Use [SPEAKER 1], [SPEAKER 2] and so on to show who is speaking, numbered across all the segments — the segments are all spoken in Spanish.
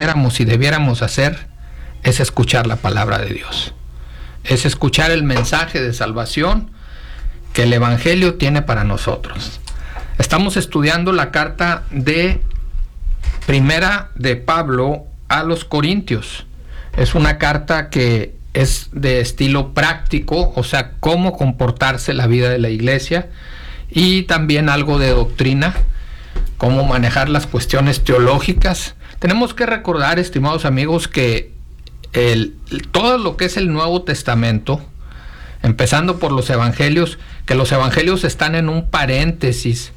[SPEAKER 1] pudiéramos y debiéramos hacer es escuchar la palabra de Dios, es escuchar el mensaje de salvación que el Evangelio tiene para nosotros. Estamos estudiando la carta de primera de Pablo a los Corintios. Es una carta que es de estilo práctico, o sea, cómo comportarse la vida de la iglesia, y también algo de doctrina, cómo manejar las cuestiones teológicas. Tenemos que recordar, estimados amigos, que todo lo que es el Nuevo Testamento, empezando por los evangelios, que los evangelios están en un paréntesis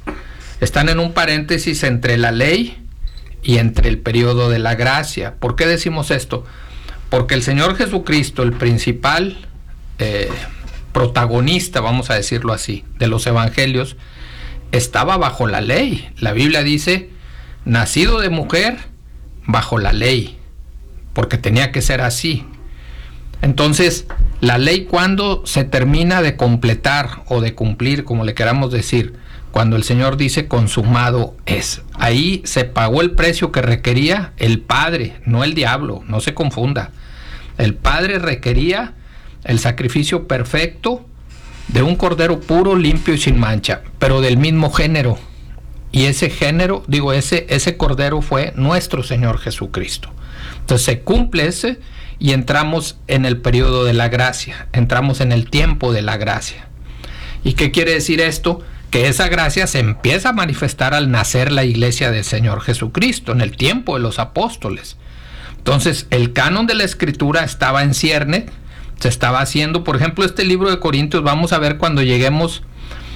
[SPEAKER 1] entre la ley y entre el periodo de la gracia. ¿Por qué decimos esto? Porque el Señor Jesucristo, el principal protagonista, vamos a decirlo así, de los evangelios, estaba bajo la ley. La Biblia dice, nacido de mujer, bajo la ley, porque tenía que ser así. Entonces, la ley, cuando se termina de completar o de cumplir, como le queramos decir, cuando el Señor dice consumado es, ahí se pagó el precio que requería el Padre, no el diablo, no se confunda. El Padre requería el sacrificio perfecto de un cordero puro, limpio y sin mancha, pero del mismo género. Y ese género, ese cordero fue nuestro Señor Jesucristo. Entonces se cumple ese y entramos en el periodo de la gracia, entramos en el tiempo de la gracia. ¿Y qué quiere decir esto? Que esa gracia se empieza a manifestar al nacer la iglesia del Señor Jesucristo, en el tiempo de los apóstoles. Entonces el canon de la Escritura estaba en cierne, se estaba haciendo. Por ejemplo, este libro de Corintios, vamos a ver cuando lleguemos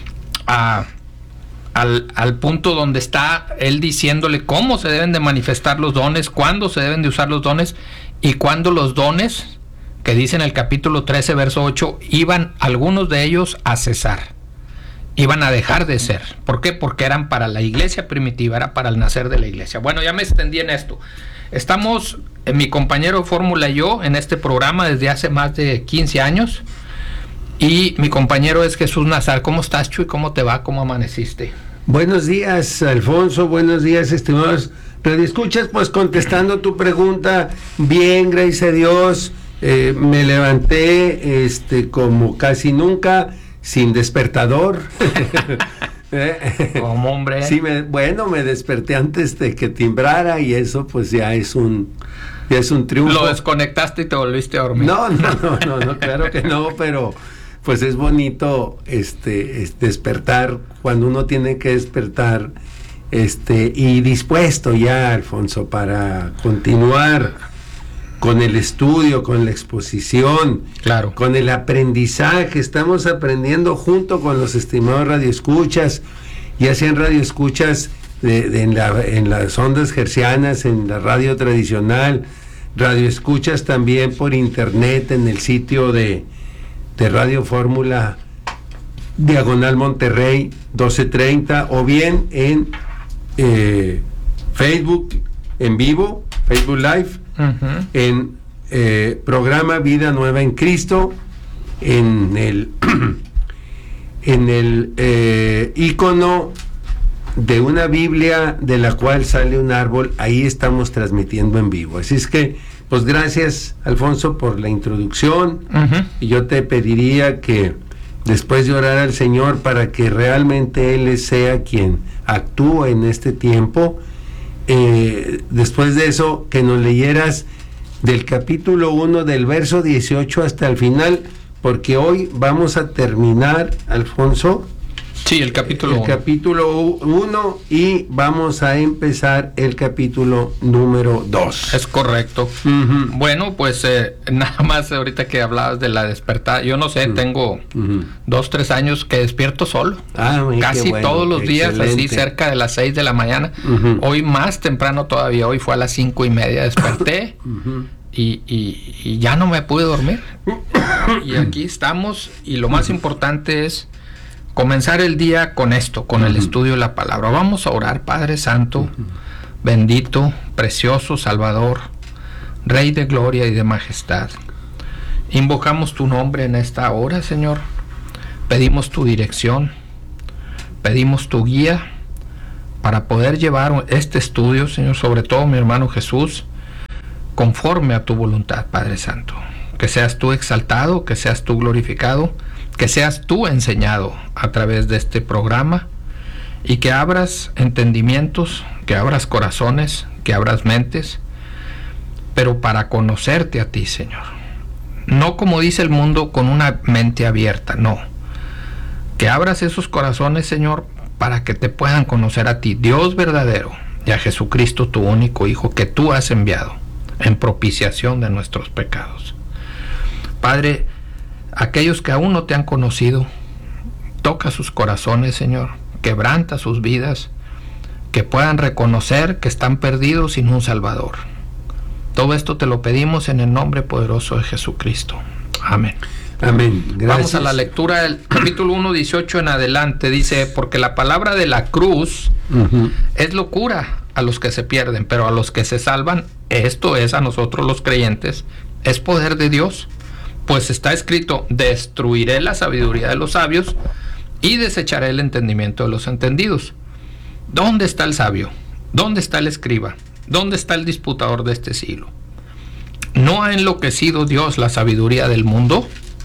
[SPEAKER 1] al punto donde está él diciéndole cómo se deben de manifestar los dones, cuándo se deben de usar los dones, y cuándo los dones, que dice en el capítulo 13, verso 8, iban algunos de ellos a cesar, iban a dejar de ser. ¿Por qué? Porque eran para la iglesia primitiva, era para el nacer de la iglesia. Bueno, ya me extendí en esto. Estamos, mi compañero de fórmula y yo, en este programa desde hace más de 15 años, y mi compañero es Jesús Nazar. ¿Cómo estás, Chuy? ¿Cómo te va? ¿Cómo amaneciste?
[SPEAKER 2] Buenos días, Alfonso. Buenos días, estimados radioescuchas. Pues contestando tu pregunta, bien, gracias a Dios. Me levanté como casi nunca, sin despertador.
[SPEAKER 1] Como hombre.
[SPEAKER 2] Sí, me desperté antes de que timbrara, y eso pues ya es un triunfo.
[SPEAKER 1] ¿Lo desconectaste y te volviste a dormir?
[SPEAKER 2] No, claro que no, pero pues es bonito despertar cuando uno tiene que despertar y dispuesto ya, Alfonso, para continuar con el estudio, con la exposición,
[SPEAKER 1] claro,
[SPEAKER 2] con el aprendizaje. Estamos aprendiendo junto con los estimados radioescuchas, ya sean radioescuchas en las ondas hercianas, en la radio tradicional, radioescuchas también por internet en el sitio de Radio Fórmula Diagonal Monterrey 1230, o bien en Facebook en vivo, Facebook Live, en programa Vida Nueva en Cristo, en el icono de una Biblia de la cual sale un árbol, ahí estamos transmitiendo en vivo. Así es que, pues gracias, Alfonso, por la introducción. Y yo te pediría que después de orar al Señor para que realmente Él sea quien actúe en este tiempo, después de eso, que nos leyeras del capítulo 1, del verso 18 hasta el final, porque hoy vamos a terminar, Alfonso,
[SPEAKER 1] sí, el capítulo
[SPEAKER 2] 1, y vamos a empezar el capítulo número 2.
[SPEAKER 1] Es correcto. Bueno, pues nada más ahorita que hablabas de la despertada, yo no sé, tengo 2-3 años que despierto solo. Casi bueno, todos los días, excelente. Así cerca de las 6 de la mañana. Hoy más temprano todavía, hoy fue a las 5:30 desperté. Y ya no me pude dormir. Y aquí estamos, y lo más importante es comenzar el día con esto, con el estudio de la palabra. Vamos a orar. Padre Santo, bendito, precioso Salvador, Rey de gloria y de majestad. Invocamos tu nombre en esta hora, Señor. Pedimos tu dirección, pedimos tu guía para poder llevar este estudio, Señor, sobre todo mi hermano Jesús, conforme a tu voluntad, Padre Santo. Que seas tú exaltado, que seas tú glorificado, que seas tú enseñado a través de este programa, y que abras entendimientos, que abras corazones, que abras mentes, pero para conocerte a ti, Señor. No como dice el mundo, con una mente abierta, no. Que abras esos corazones, Señor, para que te puedan conocer a ti, Dios verdadero, y a Jesucristo, tu único Hijo, que tú has enviado en propiciación de nuestros pecados. Padre, aquellos que aún no te han conocido, toca sus corazones, Señor, quebranta sus vidas, que puedan reconocer que están perdidos sin un Salvador. Todo esto te lo pedimos en el nombre poderoso de Jesucristo. Amén.
[SPEAKER 2] Amén. Gracias.
[SPEAKER 1] Vamos a la lectura del capítulo 1, 18 en adelante. Dice, porque la palabra de la cruz es locura a los que se pierden, pero a los que se salvan, esto es a nosotros los creyentes, es poder de Dios. Pues está escrito, destruiré la sabiduría de los sabios y desecharé el entendimiento de los entendidos. ¿Dónde está el sabio? ¿Dónde está el escriba? ¿Dónde está el disputador de este siglo? ¿No ha enloquecido Dios la sabiduría del mundo?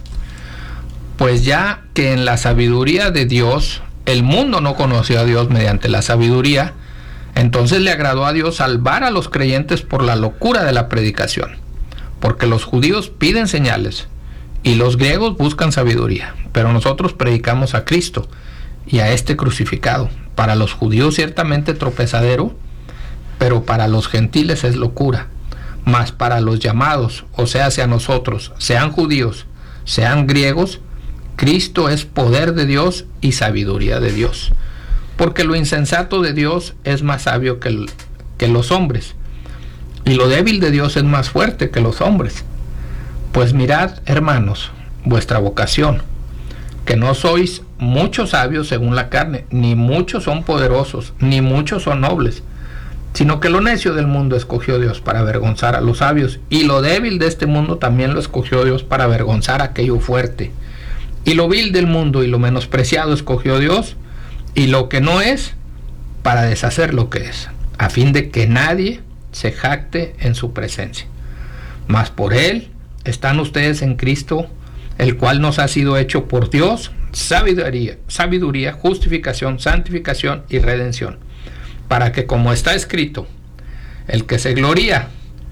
[SPEAKER 1] Pues ya que en la sabiduría de Dios, el mundo no conoció a Dios mediante la sabiduría, entonces le agradó a Dios salvar a los creyentes por la locura de la predicación. Porque los judíos piden señales y los griegos buscan sabiduría, pero nosotros predicamos a Cristo y a este crucificado. Para los judíos ciertamente tropezadero, pero para los gentiles es locura. Mas para los llamados, o sea, hacia nosotros, sean judíos, sean griegos, Cristo es poder de Dios y sabiduría de Dios. Porque lo insensato de Dios es más sabio que los hombres, y lo débil de Dios es más fuerte que los hombres. Pues mirad, hermanos, vuestra vocación, que no sois muchos sabios según la carne, ni muchos son poderosos, ni muchos son nobles, sino que lo necio del mundo escogió Dios para avergonzar a los sabios, y lo débil de este mundo también lo escogió Dios para avergonzar a aquello fuerte. Y lo vil del mundo y lo menospreciado escogió Dios, y lo que no es, para deshacer lo que es, a fin de que nadie se jacte en su presencia. Mas por él están ustedes en Cristo, el cual nos ha sido hecho por Dios sabiduría, justificación, santificación y redención, para que, como está escrito, el que se gloríese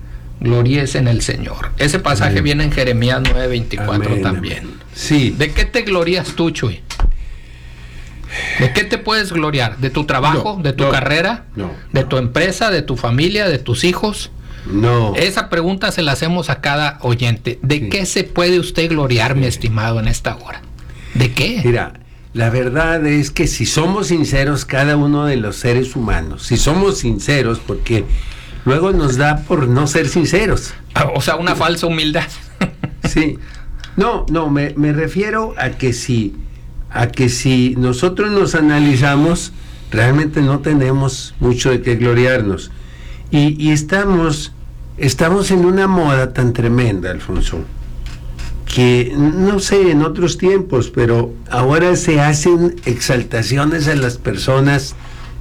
[SPEAKER 1] en el Señor. Ese pasaje Amén. Viene en Jeremías 9:24 también. Amén.
[SPEAKER 2] Sí.
[SPEAKER 1] ¿De qué te glorías tú, Chuy? ¿De qué te puedes gloriar? ¿De tu trabajo? ¿De tu carrera? ¿De tu empresa? ¿De tu familia? ¿De tus hijos?
[SPEAKER 2] No.
[SPEAKER 1] Esa pregunta se la hacemos a cada oyente. ¿De qué se puede usted gloriar, mi estimado, en esta hora? ¿De qué?
[SPEAKER 2] Mira, la verdad es que si somos sinceros, cada uno de los seres humanos, si somos sinceros, porque luego nos da por no ser sinceros.
[SPEAKER 1] O sea, una falsa humildad.
[SPEAKER 2] Sí. No, me refiero a que si nosotros nos analizamos, realmente no tenemos mucho de qué gloriarnos. Y estamos en una moda tan tremenda, Alfonso, que no sé en otros tiempos, pero ahora se hacen exaltaciones a las personas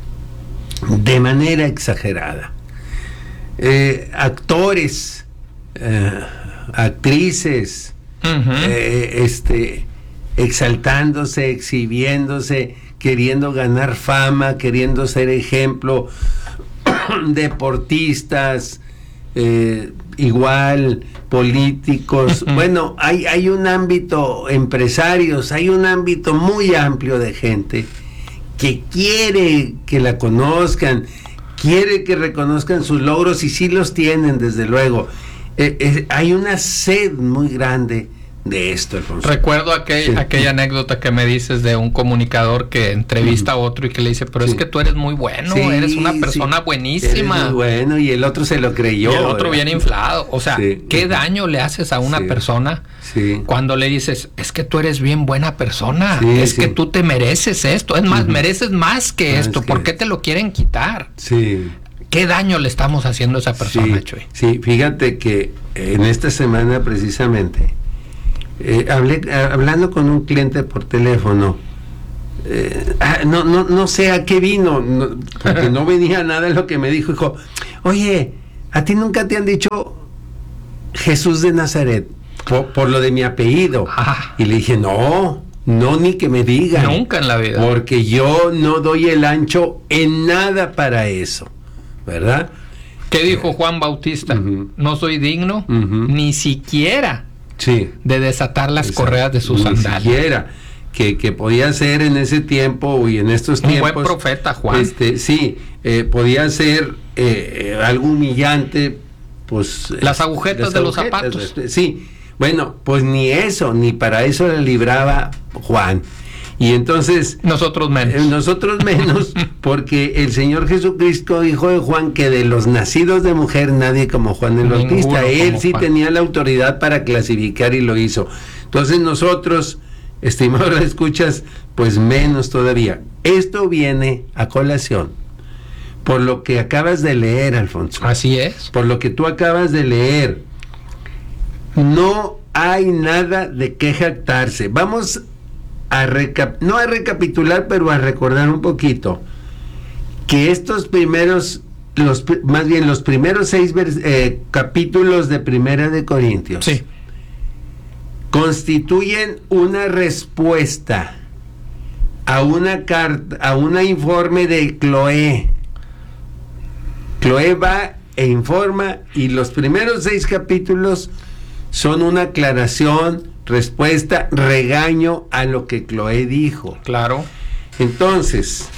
[SPEAKER 2] de manera exagerada. Actores, actrices, exaltándose, exhibiéndose, queriendo ganar fama, queriendo ser ejemplo, deportistas, igual, políticos. Bueno, hay un ámbito, empresarios, hay un ámbito muy amplio de gente que quiere que la conozcan, quiere que reconozcan sus logros, y sí los tienen, desde luego. Hay una sed muy grande de esto, Alfonso.
[SPEAKER 1] Recuerdo aquella anécdota que me dices de un comunicador que entrevista a otro y que le dice, pero es que tú eres muy bueno, eres una persona buenísima.
[SPEAKER 2] Eres muy bueno, y el otro se lo creyó.
[SPEAKER 1] Y el otro bien inflado. O sea, ¿qué daño le haces a una persona cuando le dices, es que tú eres bien buena persona, es que tú te mereces esto, es más, mereces más que esto, ¿por qué te lo quieren quitar?
[SPEAKER 2] Sí.
[SPEAKER 1] ¿Qué daño le estamos haciendo a esa persona, Chuy?
[SPEAKER 2] Sí, fíjate que en esta semana precisamente, hablando con un cliente por teléfono, no sé a qué vino, porque no venía nada de lo que me dijo. Dijo, oye, ¿a ti nunca te han dicho Jesús de Nazaret, por lo de mi apellido. Y le dije, no, ni que me digan.
[SPEAKER 1] Nunca en la vida.
[SPEAKER 2] Porque yo no doy el ancho en nada para eso, ¿verdad?
[SPEAKER 1] ¿Qué dijo Juan Bautista? No soy digno ni siquiera de desatar las correas de sus sandalias.
[SPEAKER 2] Ni siquiera. Que podía ser en ese tiempo y en estos tiempos.
[SPEAKER 1] Un buen profeta, Juan.
[SPEAKER 2] Podía ser algo humillante, pues.
[SPEAKER 1] Las agujetas de los zapatos.
[SPEAKER 2] Sí, bueno, pues ni eso, ni para eso le libraba Juan. Y entonces.
[SPEAKER 1] Nosotros menos.
[SPEAKER 2] Porque el Señor Jesucristo dijo de Juan que de los nacidos de mujer nadie como Juan el Bautista. Él sí tenía la autoridad para clasificar y lo hizo. Entonces nosotros, estimados escuchas, pues menos todavía. Esto viene a colación por lo que acabas de leer, Alfonso.
[SPEAKER 1] Así es.
[SPEAKER 2] Por lo que tú acabas de leer. No hay nada de qué jactarse. Vamos a no a recapitular, pero a recordar un poquito que estos primeros, los primeros 6 capítulos de Primera de Corintios,
[SPEAKER 1] sí,
[SPEAKER 2] constituyen una respuesta a una carta, a un informe de Cloé. Cloé va e informa, y los primeros 6 capítulos son una aclaración, respuesta, regaño a lo que Cloé dijo.
[SPEAKER 1] Claro.
[SPEAKER 2] Entonces,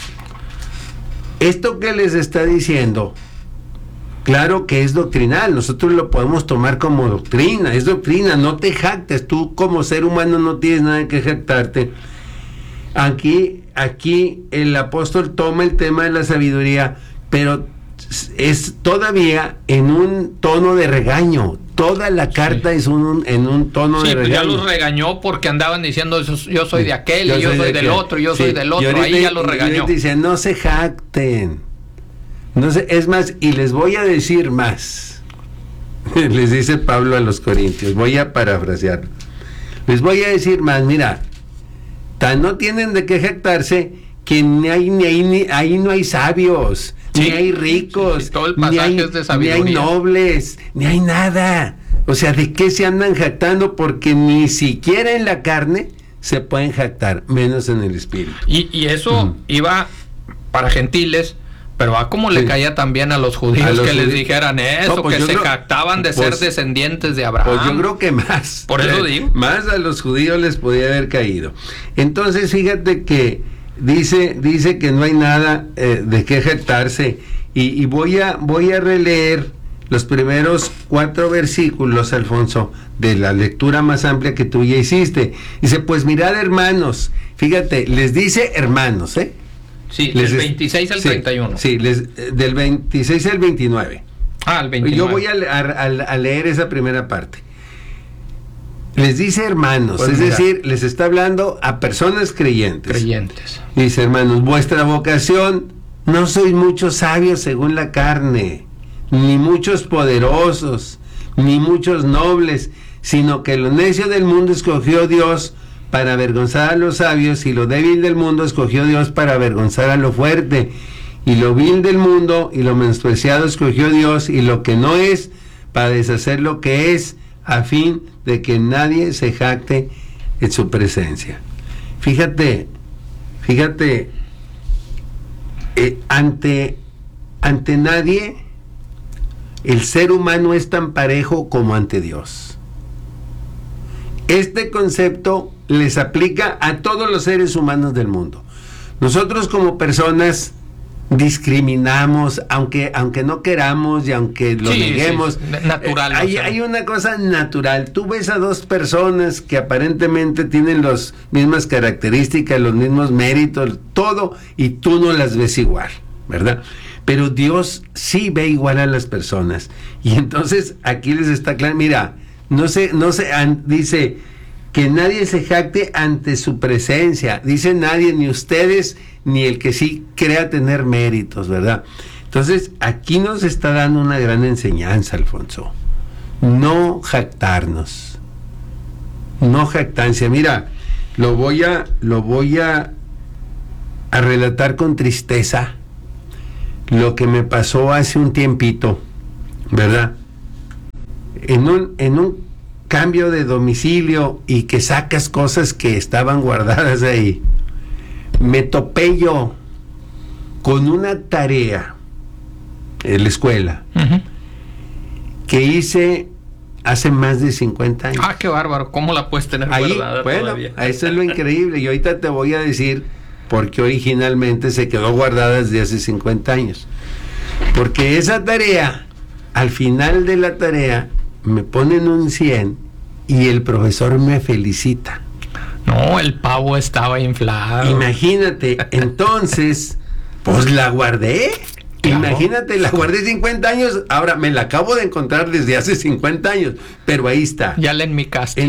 [SPEAKER 2] esto que les está diciendo, claro que es doctrinal, nosotros lo podemos tomar como doctrina, es doctrina, no te jactes, tú como ser humano no tienes nada que jactarte. Aquí el apóstol toma el tema de la sabiduría, pero es todavía en un tono de regaño. Toda la carta es en un tono de regaño.
[SPEAKER 1] Ya los regañó porque andaban diciendo yo soy de aquel, yo soy del otro, yo soy del otro. Ahí ya los regañó.
[SPEAKER 2] Dice, no se jacten. Es más, y les voy a decir más. Les dice Pablo a los Corintios, voy a parafrasear. Les voy a decir más, mira, tan no tienen de qué jactarse que ahí no hay sabios, ni hay ricos,
[SPEAKER 1] todo el pasaje es de sabiduría,
[SPEAKER 2] ni hay nobles, ni hay nada. O sea, ¿de qué se andan jactando? Porque ni siquiera en la carne se pueden jactar, menos en el espíritu.
[SPEAKER 1] Y eso iba para gentiles, pero a como le caía también a los judíos les dijeran eso, pues que se jactaban de ser descendientes de Abraham.
[SPEAKER 2] Pues yo creo que más.
[SPEAKER 1] Por eso digo.
[SPEAKER 2] Más a los judíos les podía haber caído. Entonces, fíjate que dice que no hay nada de qué jactarse, y voy a releer los primeros 4 versículos, Alfonso, de la lectura más amplia que tú ya hiciste. Dice, pues mirad, hermanos, fíjate, les dice hermanos,
[SPEAKER 1] Sí, del 26 al 31.
[SPEAKER 2] Sí, del 26 al 29.
[SPEAKER 1] Al 29.
[SPEAKER 2] Yo voy a leer esa primera parte. Les dice hermanos, pues decir, les está hablando a personas creyentes. Dice, hermanos, vuestra vocación, no sois muchos sabios según la carne, ni muchos poderosos, ni muchos nobles, sino que lo necio del mundo escogió Dios para avergonzar a los sabios, y lo débil del mundo escogió Dios para avergonzar a lo fuerte, y lo vil del mundo y lo menospreciado escogió Dios, y lo que no es, para deshacer lo que es, a fin de que nadie se jacte en su presencia. Fíjate, ante nadie el ser humano es tan parejo como ante Dios. Este concepto les aplica a todos los seres humanos del mundo. Nosotros como personas discriminamos, aunque no queramos y aunque lo neguemos.
[SPEAKER 1] Natural.
[SPEAKER 2] Hay una cosa natural. Tú ves a 2 personas que aparentemente tienen las mismas características, los mismos méritos, todo, y tú no las ves igual, ¿verdad? Pero Dios sí ve igual a las personas. Y entonces aquí les está claro, mira, dice que nadie se jacte ante su presencia. Dice nadie, ni ustedes, ni el que sí crea tener méritos, ¿verdad? Entonces, aquí nos está dando una gran enseñanza, Alfonso. No jactarnos. No jactancia. Mira, lo voy a relatar con tristeza lo que me pasó hace un tiempito, ¿verdad? en un cambio de domicilio y que sacas cosas que estaban guardadas ahí, me topé yo con una tarea en la escuela que hice hace más de 50 años.
[SPEAKER 1] Ah, qué bárbaro. ¿Cómo la puedes tener
[SPEAKER 2] ahí,
[SPEAKER 1] guardada todavía?
[SPEAKER 2] Eso es lo increíble. Y ahorita te voy a decir por qué originalmente se quedó guardada desde hace 50 años. Porque esa tarea, al final de la tarea, me ponen un 100 y el profesor me felicita.
[SPEAKER 1] No, el pavo estaba inflado.
[SPEAKER 2] Imagínate, entonces, pues la guardé. Claro. Imagínate, la guardé 50 años, ahora me la acabo de encontrar desde hace 50 años, pero ahí está.
[SPEAKER 1] Ya la enmicaste.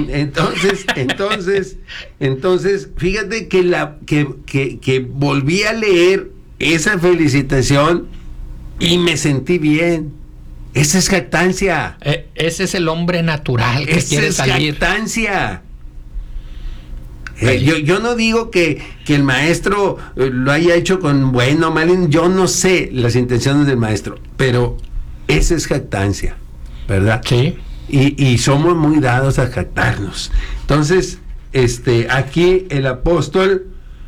[SPEAKER 2] Entonces, fíjate que volví a leer esa felicitación y me sentí bien. Esa es jactancia.
[SPEAKER 1] Ese es el hombre natural que quiere salir.
[SPEAKER 2] Esa es jactancia. Yo no digo que el maestro lo haya hecho con bueno o mal, yo no sé las intenciones del maestro, pero esa es jactancia, ¿verdad?
[SPEAKER 1] Sí.
[SPEAKER 2] Y somos muy dados a jactarnos. Entonces, aquí el apóstol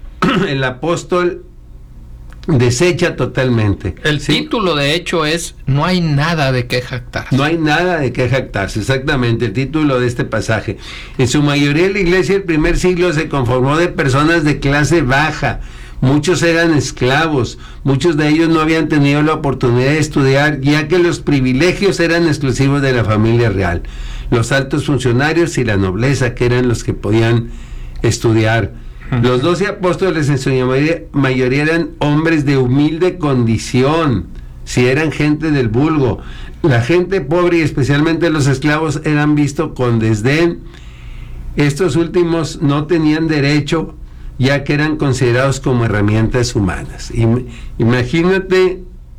[SPEAKER 2] desecha totalmente.
[SPEAKER 1] El título, de hecho, es No hay nada de qué jactarse.
[SPEAKER 2] No hay nada de qué jactarse, exactamente, el título de este pasaje. En su mayoría la iglesia del primer siglo se conformó de personas de clase baja. Muchos eran esclavos, muchos de ellos no habían tenido la oportunidad de estudiar, ya que los privilegios eran exclusivos de la familia real. Los altos funcionarios y la nobleza, que eran los que podían estudiar. Los 12 apóstoles en su mayoría eran hombres de humilde condición, si eran gente del vulgo. La gente pobre y especialmente los esclavos eran vistos con desdén. Estos últimos no tenían derecho, ya que eran considerados como herramientas humanas. Imagínate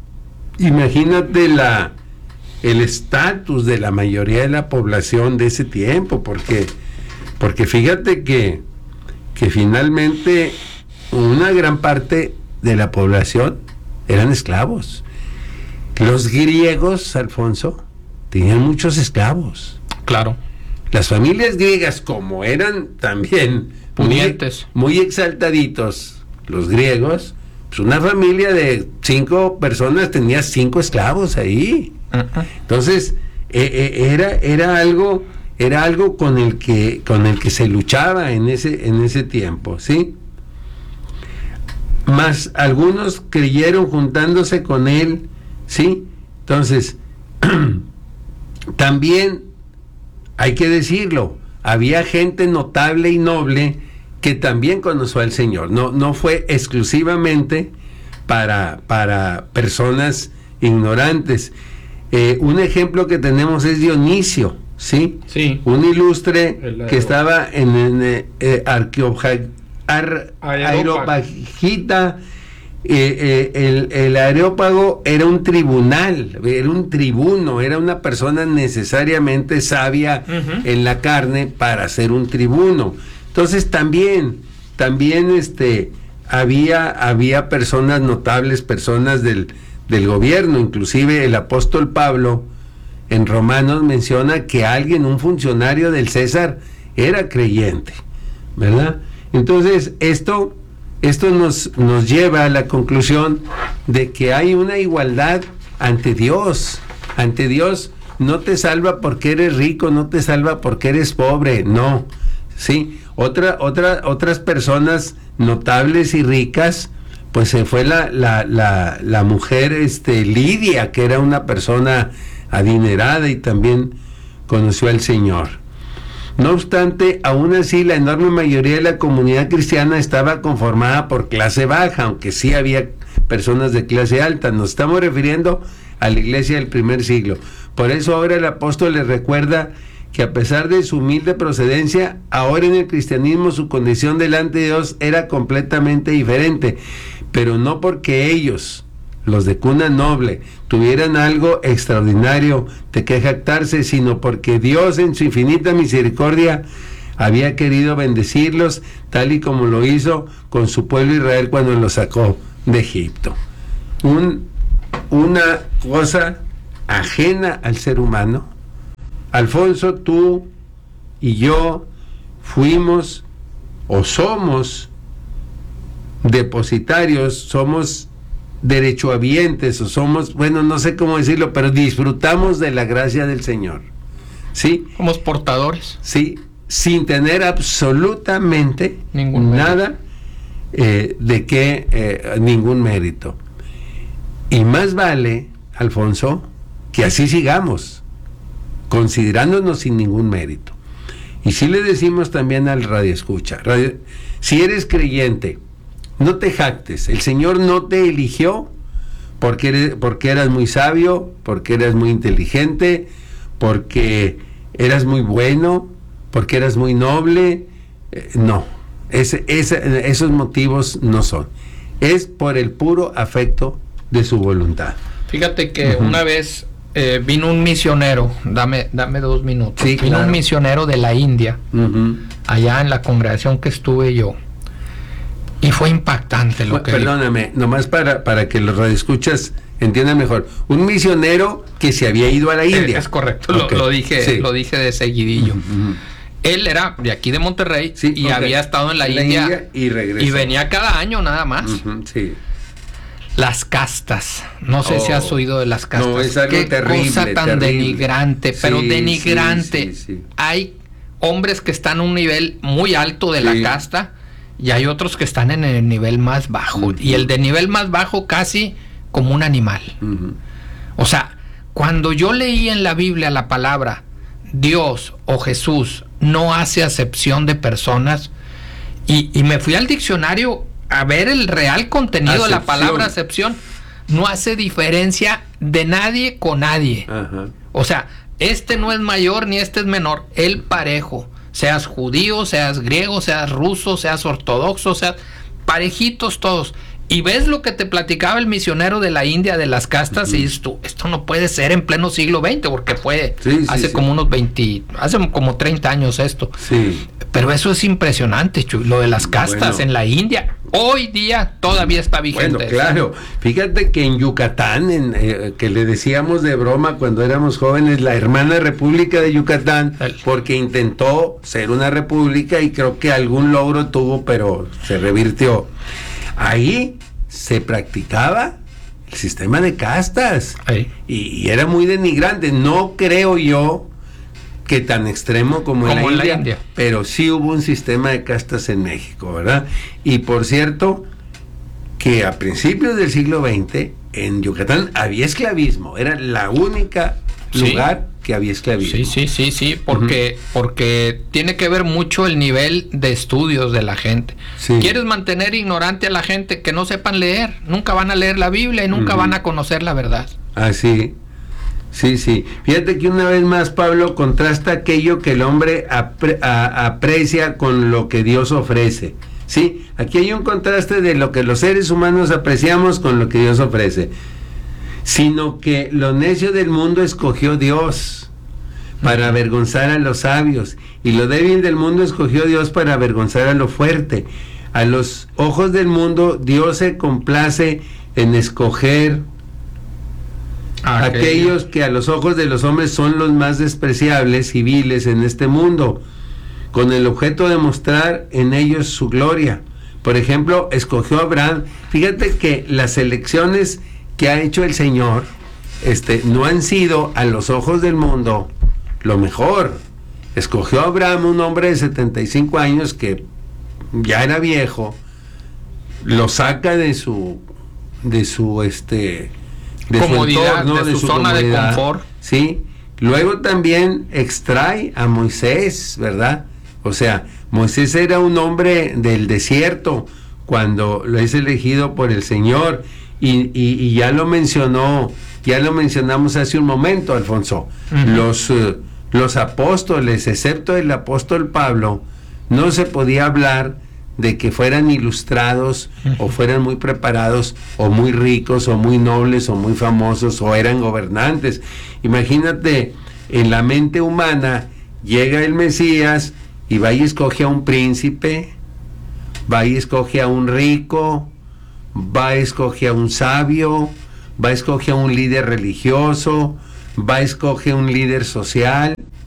[SPEAKER 2] el estatus de la mayoría de la población de ese tiempo, porque fíjate que finalmente una gran parte de la población eran esclavos. Los griegos, Alfonso, tenían muchos esclavos.
[SPEAKER 1] Claro.
[SPEAKER 2] Las familias griegas, como eran también
[SPEAKER 1] pudientes,
[SPEAKER 2] muy exaltaditos, los griegos, pues una familia de 5 personas tenía 5 esclavos ahí. Entonces, era algo con el que se luchaba en ese tiempo, ¿sí? Más algunos creyeron juntándose con él, ¿sí? Entonces, también hay que decirlo, había gente notable y noble que también conoció al Señor. No fue exclusivamente para personas ignorantes. Un ejemplo que tenemos es Dionisio, ¿sí?
[SPEAKER 1] Sí.
[SPEAKER 2] Un ilustre que estaba en Areopagita. El Areópago era un tribunal, era un tribuno, era una persona necesariamente sabia en la carne para ser un tribuno. Entonces también había personas notables, personas del gobierno. Inclusive el apóstol Pablo en Romanos menciona que un funcionario del César era creyente, ¿verdad? Entonces esto nos lleva a la conclusión de que hay una igualdad ante Dios. Ante Dios no te salva porque eres rico, no te salva porque eres pobre, no. Sí, otras personas notables y ricas, pues se fue la mujer Lidia, que era una persona adinerada y también conoció al Señor. No obstante, aún así la enorme mayoría de la comunidad cristiana estaba conformada por clase baja, aunque sí había personas de clase alta. Nos estamos refiriendo a la iglesia del primer siglo. Por eso ahora el apóstol les recuerda que a pesar de su humilde procedencia, ahora en el cristianismo su condición delante de Dios era completamente diferente, pero no porque ellos, los de cuna noble, tuvieran algo extraordinario de que jactarse, sino porque Dios en su infinita misericordia había querido bendecirlos, tal y como lo hizo con su pueblo Israel cuando lo sacó de Egipto. Una cosa ajena al ser humano, Alfonso, tú y yo fuimos o somos depositarios, somos derechohabientes o somos, bueno, no sé cómo decirlo, pero disfrutamos de la gracia del Señor. ¿Sí?
[SPEAKER 1] Somos portadores.
[SPEAKER 2] Sí, sin tener absolutamente nada ningún mérito. Y más vale, Alfonso, que así sigamos, considerándonos sin ningún mérito. Y si le decimos también al radioescucha, si eres creyente, no te jactes, el Señor no te eligió porque eras muy sabio, porque eras muy inteligente, porque eras muy bueno, porque eras muy noble. No, esos motivos no son. Es por el puro afecto de su voluntad.
[SPEAKER 1] Fíjate que una vez vino un misionero, dame 2 minutos.
[SPEAKER 2] Sí,
[SPEAKER 1] vino un misionero de la India, allá en la congregación que estuve yo. Y fue impactante lo que
[SPEAKER 2] Perdóname, nomás para que los radioescuchas entiendan mejor. Un misionero que se había ido a la India.
[SPEAKER 1] Es correcto,
[SPEAKER 2] Okay.
[SPEAKER 1] lo dije de seguidillo. Él era de aquí de Monterrey,
[SPEAKER 2] sí,
[SPEAKER 1] y había estado en la India
[SPEAKER 2] y regresó.
[SPEAKER 1] y venía cada año nada más.
[SPEAKER 2] Sí.
[SPEAKER 1] Las castas, no sé si has oído de las castas.
[SPEAKER 2] No, es algo
[SPEAKER 1] Qué
[SPEAKER 2] terrible,
[SPEAKER 1] cosa tan
[SPEAKER 2] terrible.
[SPEAKER 1] denigrante, pero
[SPEAKER 2] Sí,
[SPEAKER 1] denigrante.
[SPEAKER 2] sí.
[SPEAKER 1] Hay hombres que están a un nivel muy alto de la casta y hay otros que están en el nivel más bajo. Y el de nivel más bajo casi como un animal. O sea, cuando yo leí en la Biblia la palabra Dios o Jesús no hace acepción de personas, y me fui al diccionario a ver el real contenido de la palabra acepción, no hace diferencia de nadie con nadie. O sea, este no es mayor ni este es menor, el parejo, seas judío, seas griego, seas ruso, seas ortodoxo, seas parejitos todos. Y ves lo que te platicaba el misionero de la India, de las castas, y dices tú, esto no puede ser en pleno siglo XX, porque fue hace como unos 30 años esto.
[SPEAKER 2] Sí.
[SPEAKER 1] Pero eso es impresionante, Chuy, lo de las castas en la India. Hoy día todavía está vigente.
[SPEAKER 2] Bueno, claro. Fíjate que en Yucatán, que le decíamos de broma cuando éramos jóvenes, la hermana república de Yucatán, porque intentó ser una república y creo que algún logro tuvo, pero se revirtió. Ahí se practicaba el sistema de castas y era muy denigrante. No creo yo que tan extremo como en la India, pero sí hubo un sistema de castas en México, ¿verdad? Y por cierto, que a principios del siglo XX en Yucatán había esclavismo, era la única lugar que había esclavismo.
[SPEAKER 1] Sí, porque tiene que ver mucho el nivel de estudios de la gente. ¿Quieres mantener ignorante a la gente? Que no sepan leer, nunca van a leer la Biblia y nunca van a conocer la verdad.
[SPEAKER 2] Sí. Fíjate que una vez más, Pablo, contrasta aquello que el hombre aprecia con lo que Dios ofrece. Sí, aquí hay un contraste de lo que los seres humanos apreciamos con lo que Dios ofrece. Sino que lo necio del mundo escogió Dios para avergonzar a los sabios, y lo débil del mundo escogió Dios para avergonzar a lo fuerte. A los ojos del mundo Dios se complace en escoger aquellos que a los ojos de los hombres son los más despreciables y viles en este mundo, con el objeto de mostrar en ellos su gloria. Por ejemplo, escogió a Abraham. Fíjate que las elecciones que ha hecho el Señor no han sido a los ojos del mundo lo mejor. Escogió a Abraham, un hombre de 75 años que ya era viejo, lo saca de su
[SPEAKER 1] comodidad,
[SPEAKER 2] entorno,
[SPEAKER 1] de su zona de confort.
[SPEAKER 2] Sí. Luego también extrae a Moisés, ¿verdad? O sea, Moisés era un hombre del desierto cuando lo es elegido por el Señor. Y ya lo mencionamos hace un momento, Alfonso. Los apóstoles, excepto el apóstol Pablo, no se podía hablar de que fueran ilustrados o fueran muy preparados o muy ricos o muy nobles o muy famosos o eran gobernantes. Imagínate, en la mente humana llega el Mesías y va y escoge a un príncipe, va y escoge a un rico, va a escoger a un sabio, va a escoger a un líder religioso, va a escoger un líder social,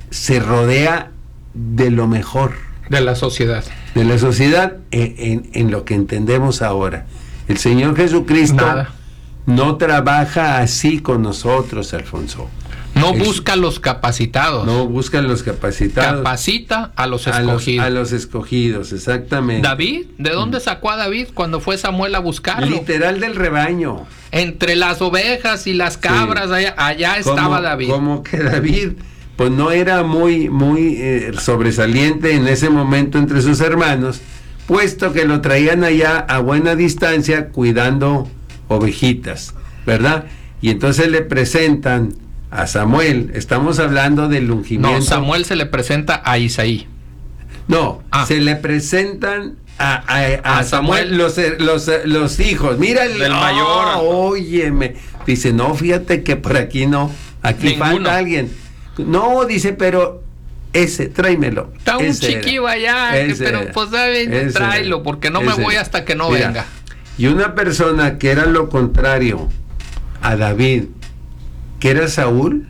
[SPEAKER 2] se rodea de lo mejor.
[SPEAKER 1] De la sociedad.
[SPEAKER 2] De la sociedad en lo que entendemos ahora. El Señor Jesucristo no trabaja así con nosotros, Alfonso.
[SPEAKER 1] No busca los capacitados.
[SPEAKER 2] No busca los capacitados.
[SPEAKER 1] Capacita a los escogidos.
[SPEAKER 2] A los escogidos, exactamente.
[SPEAKER 1] David, ¿de dónde sacó a David cuando fue Samuel a buscarlo?
[SPEAKER 2] Literal del rebaño.
[SPEAKER 1] Entre las ovejas y las cabras, sí. allá estaba David.
[SPEAKER 2] Como que David, pues no era muy sobresaliente en ese momento entre sus hermanos, puesto que lo traían allá a buena distancia cuidando ovejitas, ¿verdad? Y entonces le presentan a Samuel, estamos hablando del ungimiento.
[SPEAKER 1] No, Samuel se le presenta a Isaí.
[SPEAKER 2] No, se le presentan a Samuel los hijos. Mira el mayor. Óyeme. Dice, no, fíjate que por aquí no. Aquí ninguno. Falta alguien. No, dice, pero ese, tráemelo.
[SPEAKER 1] Está un chiquillo allá, pero pues tráelo, porque no me voy hasta que no venga.
[SPEAKER 2] Y una persona que era lo contrario a David, que era Saúl,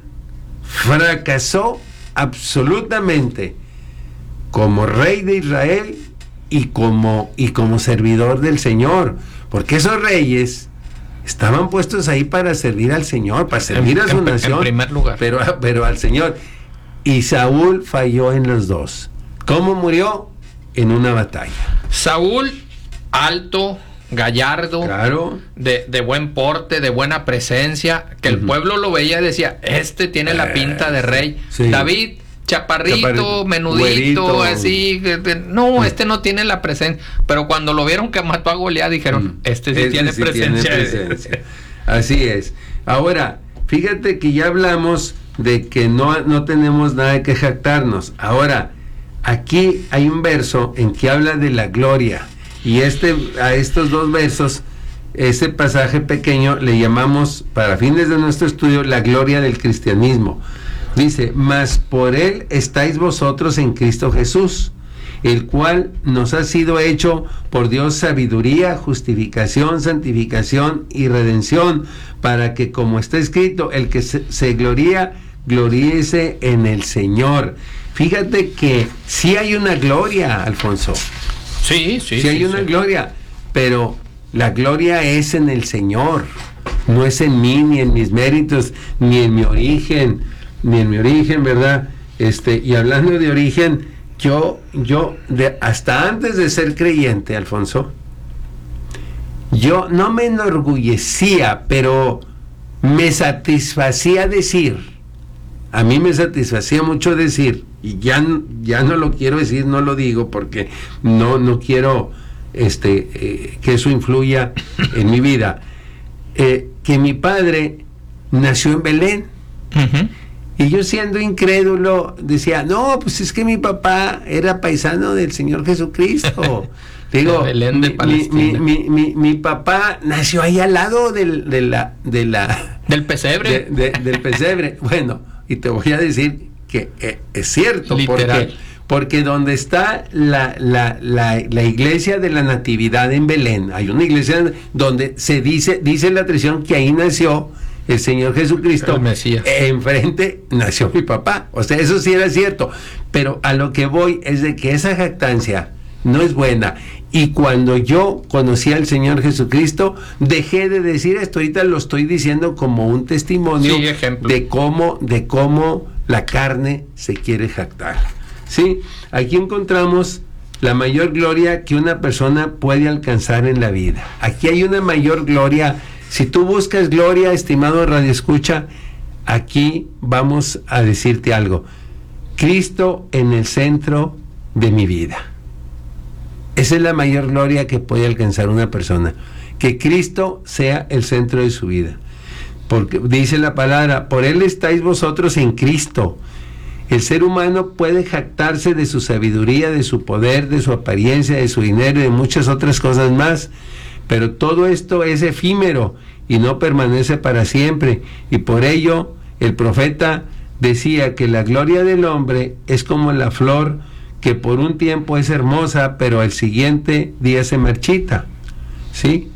[SPEAKER 2] fracasó absolutamente como rey de Israel y como servidor del Señor, porque esos reyes estaban puestos ahí para servir al Señor, para servir a su nación,
[SPEAKER 1] en primer lugar,
[SPEAKER 2] pero al Señor. Y Saúl falló en los dos. ¿Cómo murió? En una batalla.
[SPEAKER 1] Saúl, alto, gallardo,
[SPEAKER 2] claro,
[SPEAKER 1] de buen porte, de buena presencia, que el pueblo lo veía y decía, este tiene la pinta de rey. Sí. David, chaparrito, menudito, güerito, así, no, este no tiene la presencia. Pero cuando lo vieron que mató a Goliat, dijeron, este sí tiene presencia.
[SPEAKER 2] Así es. Ahora, fíjate que ya hablamos de que no tenemos nada de que jactarnos. Ahora, aquí hay un verso en que habla de la gloria. Y a estos dos versos, ese pasaje pequeño le llamamos, para fines de nuestro estudio, la gloria del cristianismo. Dice, mas por él estáis vosotros en Cristo Jesús, el cual nos ha sido hecho por Dios sabiduría, justificación, santificación y redención, para que, como está escrito, el que se gloría, gloríese en el Señor. Fíjate que sí hay una gloria, Alfonso.
[SPEAKER 1] Sí hay
[SPEAKER 2] una gloria, pero la gloria es en el Señor, no es en mí, ni en mis méritos, ni en mi origen, ¿verdad? Y hablando de origen, yo hasta antes de ser creyente, Alfonso, yo no me enorgullecía, pero me satisfacía decir, a mí me satisfacía mucho decir, y ya no lo quiero decir, no lo digo porque no quiero que eso influya en mi vida, que mi padre nació en Belén. Uh-huh. Y yo, siendo incrédulo, decía, no, pues es que mi papá era paisano del Señor Jesucristo. Digo,
[SPEAKER 1] Belén de Palestina.
[SPEAKER 2] Mi papá nació ahí al lado del
[SPEAKER 1] pesebre.
[SPEAKER 2] Del pesebre. Bueno, y te voy a decir que es cierto, porque donde está la iglesia de la Natividad en Belén, hay una iglesia donde se dice la tradición que ahí nació el Señor Jesucristo,
[SPEAKER 1] el Mesías.
[SPEAKER 2] Enfrente nació mi papá. O sea, eso sí era cierto, pero a lo que voy es de que esa jactancia no es buena. Y cuando yo conocí al Señor Jesucristo, dejé de decir esto. Ahorita lo estoy diciendo como un testimonio de cómo la carne se quiere jactar. ¿Sí? Aquí encontramos la mayor gloria que una persona puede alcanzar en la vida. Aquí hay una mayor gloria. Si tú buscas gloria, estimado radioescucha, aquí vamos a decirte algo. Cristo en el centro de mi vida. Esa es la mayor gloria que puede alcanzar una persona. Que Cristo sea el centro de su vida. Porque dice la palabra, por Él estáis vosotros en Cristo. El ser humano puede jactarse de su sabiduría, de su poder, de su apariencia, de su dinero y de muchas otras cosas más. Pero todo esto es efímero y no permanece para siempre. Y por ello el profeta decía que la gloria del hombre es como la flor que por un tiempo es hermosa, pero al siguiente día se marchita. ¿Sí?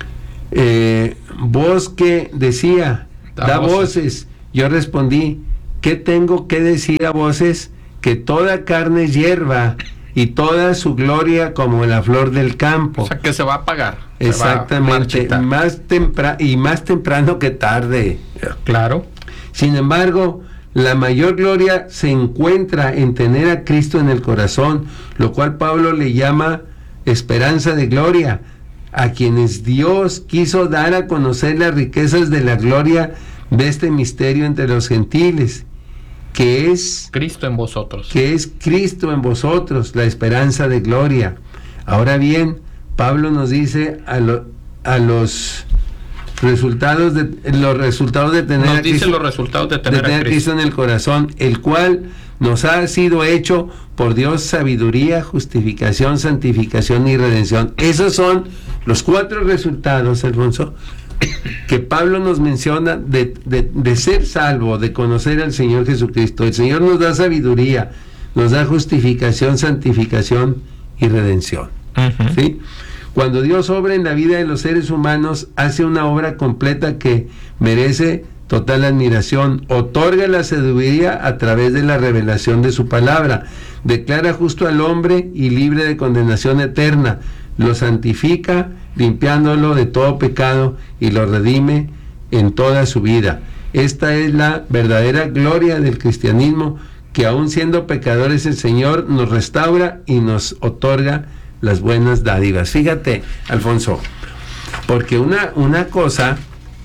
[SPEAKER 2] Voz que decía, da voces. Yo respondí, ¿qué tengo que decir a voces? Que toda carne es hierba y toda su gloria como la flor del campo.
[SPEAKER 1] O sea, que se va a apagar.
[SPEAKER 2] Exactamente, más temprano que tarde.
[SPEAKER 1] Claro.
[SPEAKER 2] Sin embargo, la mayor gloria se encuentra en tener a Cristo en el corazón, lo cual Pablo le llama esperanza de gloria, a quienes Dios quiso dar a conocer las riquezas de la gloria de este misterio entre los gentiles, que es
[SPEAKER 1] Cristo en vosotros.
[SPEAKER 2] Que es Cristo en vosotros, la esperanza de gloria. Ahora bien, Pablo nos dice a los resultados de tener
[SPEAKER 1] nos
[SPEAKER 2] a
[SPEAKER 1] dice
[SPEAKER 2] Cristo,
[SPEAKER 1] los resultados de tener a
[SPEAKER 2] Cristo en el corazón, el cual nos ha sido hecho por Dios sabiduría, justificación, santificación y redención. Esos son los 4 resultados, Alfonso, que Pablo nos menciona de ser salvo, de conocer al Señor Jesucristo. El Señor nos da sabiduría, nos da justificación, santificación y redención.
[SPEAKER 1] Uh-huh.
[SPEAKER 2] ¿Sí? Cuando Dios obra en la vida de los seres humanos, hace una obra completa que merece total admiración. Otorga la sabiduría a través de la revelación de su palabra. Declara justo al hombre y libre de condenación eterna. Lo santifica, limpiándolo de todo pecado, y lo redime en toda su vida. Esta es la verdadera gloria del cristianismo, que aun siendo pecadores el Señor nos restaura y nos otorga las buenas dádivas. Fíjate, Alfonso, porque una cosa